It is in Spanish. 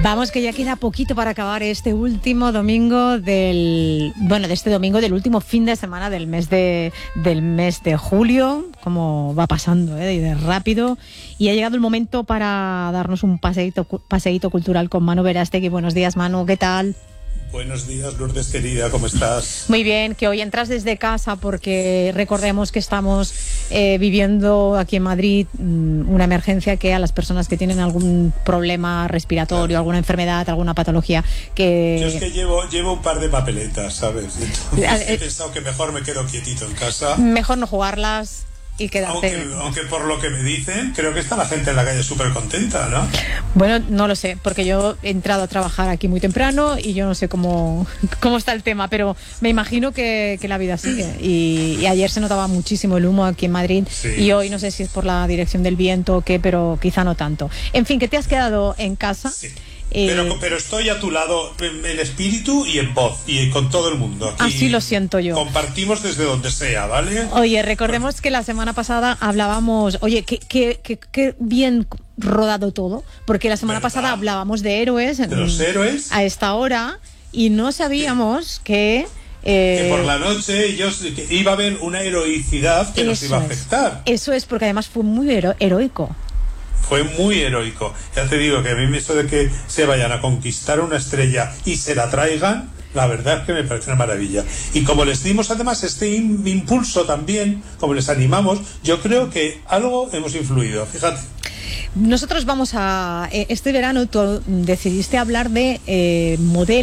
Vamos, que ya queda poquito para acabar este último domingo del último fin de semana del mes de julio. Cómo va pasando, y de rápido. Y ha llegado el momento para darnos un paseíto cultural con Manu Verástegui. Buenos días, Manu, ¿qué tal? Buenos días, Lourdes, querida, ¿cómo estás? Muy bien, que hoy entras desde casa porque recordemos que estamos viviendo aquí en Madrid una emergencia que a las personas que tienen algún problema respiratorio, claro, alguna enfermedad, alguna patología que... Yo es que llevo un par de papeletas, ¿sabes? Entonces, he pensado que mejor me quedo quietito en casa. Mejor no jugarlas y quedarte... Aunque por lo que me dicen, creo que está la gente en la calle súper contenta, ¿no? Bueno, no lo sé, porque yo he entrado a trabajar aquí muy temprano y yo no sé cómo está el tema, pero me imagino que la vida sigue. Y ayer se notaba muchísimo el humo aquí en Madrid, sí, y hoy no sé si es por la dirección del viento o qué, pero quizá no tanto. En fin, que te has quedado en casa. Sí. Pero estoy a tu lado en espíritu y en voz y con todo el mundo. Aquí así lo siento yo. Compartimos desde donde sea, ¿vale? Oye, recordemos que la semana pasada hablábamos... Oye, qué bien rodado todo, porque la semana pasada hablábamos de héroes. De los héroes. A esta hora, y no sabíamos que por la noche que iba a haber una heroicidad que nos iba a afectar. Eso es, porque además fue muy heroico. Fue muy heroico. Ya te digo que a mí eso de que se vayan a conquistar una estrella y se la traigan, la verdad es que me parece una maravilla. Y como les dimos además este impulso también, como les animamos, yo creo que algo hemos influido, fíjate. Nosotros vamos a... Este verano tú decidiste hablar de modelos